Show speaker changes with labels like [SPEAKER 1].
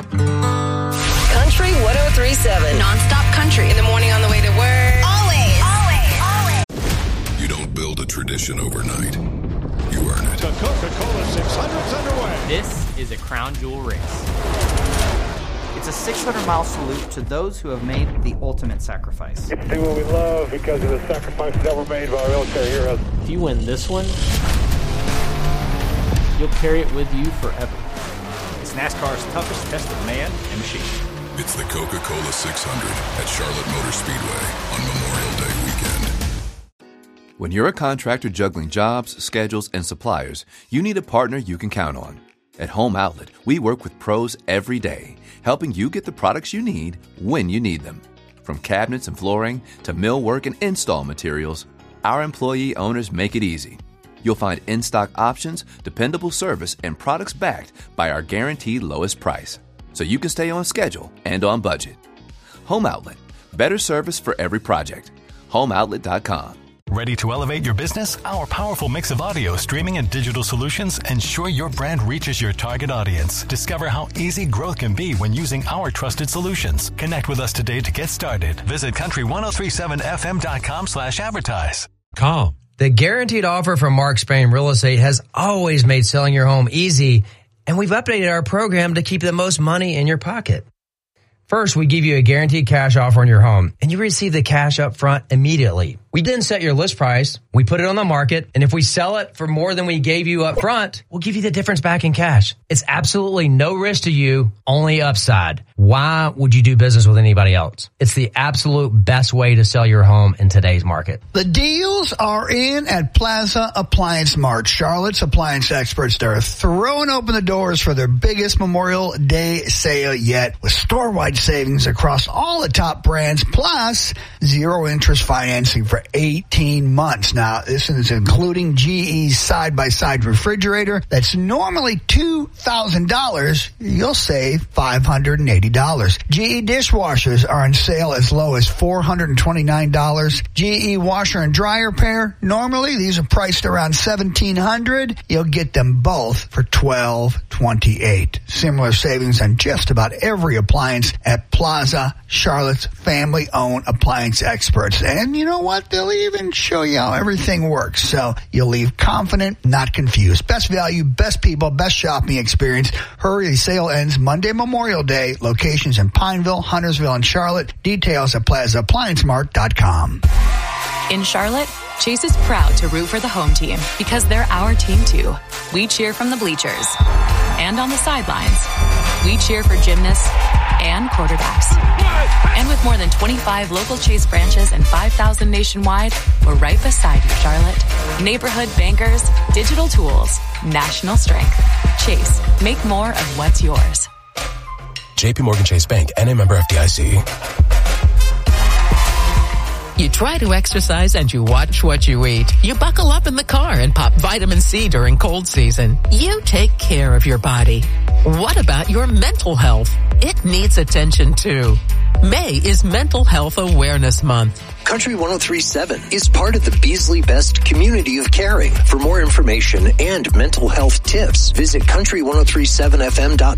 [SPEAKER 1] Country 103.7.
[SPEAKER 2] Non-stop country. In the morning on the way to work.
[SPEAKER 1] Always.
[SPEAKER 3] You don't build a tradition overnight. You earn it.
[SPEAKER 4] The Coca-Cola 600's underway.
[SPEAKER 5] This is a crown jewel race. It's a 600-mile salute to those who have made the ultimate sacrifice.
[SPEAKER 6] It's do what we love because of the sacrifices that were made by our military heroes.
[SPEAKER 7] If you win this one, you'll carry it with you forever.
[SPEAKER 8] It's NASCAR's toughest test of man and machine.
[SPEAKER 3] It's the Coca-Cola 600 at Charlotte Motor Speedway on Memorial Day weekend.
[SPEAKER 9] When you're a contractor juggling jobs, schedules, and suppliers, you need a partner you can count on. At Home Outlet, we work with pros every day, helping you get the products you need when you need them. From cabinets and flooring to millwork and install materials, our employee owners make it easy. You'll find in-stock options, dependable service, and products backed by our guaranteed lowest price, so you can stay on schedule and on budget. Home Outlet. Better service for every project. HomeOutlet.com.
[SPEAKER 10] Ready to elevate your business? Our powerful mix of audio, streaming, and digital solutions ensure your brand reaches your target audience. Discover how easy growth can be when using our trusted solutions. Connect with us today to get started. Visit country1037fm.com/advertise.
[SPEAKER 11] Call. The guaranteed offer from Mark Spain Real Estate has always made selling your home easy, and we've updated our program to keep the most money in your pocket. First, we give you a guaranteed cash offer on your home, and you receive the cash up front immediately. We then set your list price, we put it on the market, and if we sell it for more than we gave you up front, we'll give you the difference back in cash. It's absolutely no risk to you, only upside. Why would you do business with anybody else? It's the absolute best way to sell your home in today's market.
[SPEAKER 12] The deals are in at Plaza Appliance Mart. Charlotte's appliance experts, they're throwing open the doors for their biggest Memorial Day sale yet, with store-wide savings across all the top brands, plus zero interest financing for 18 months. Now, this is including GE's side-by-side refrigerator that's normally $2,000. You'll save $580. GE dishwashers are on sale as low as $429. GE washer and dryer pair, normally these are priced around $1,700. You'll get them both for $1,228. Similar savings on just about every appliance at Plaza, Charlotte's family-owned appliance experts. And you know what? They'll even show you how everything works. So you'll leave confident, not confused. Best value, best people, best shopping experience. Hurry, the sale ends Monday, Memorial Day. Locations in Pineville, Huntersville, and Charlotte. Details at PlazaApplianceMart.com.
[SPEAKER 2] In Charlotte, Chase is proud to root for the home team because they're our team too. We cheer from the bleachers and on the sidelines. We cheer for gymnasts and quarterbacks. And with more than 25 local Chase branches and 5,000 nationwide, we're right beside you, Charlotte. Neighborhood bankers, digital tools, national strength. Chase, make more of what's yours.
[SPEAKER 13] JP Morgan Chase Bank, N.A. member FDIC.
[SPEAKER 14] You try to exercise and you watch what you eat. You buckle up in the car and pop vitamin C during cold season. You take care of your body. What about your mental health? It needs attention too. May is Mental Health Awareness Month.
[SPEAKER 15] Country 103.7 is part of the Beasley Best community of caring. For more information and mental health tips, visit country1037fm.com.